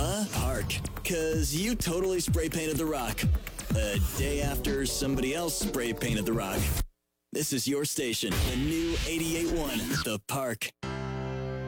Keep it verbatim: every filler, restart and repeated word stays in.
The Park. Cause you totally spray painted the rock. A day after somebody else spray painted the rock. This is your station, the new eighty-eight point one, The Park.